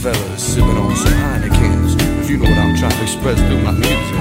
fellas sipping on some Heinekens, if you know what I'm trying to express through my music.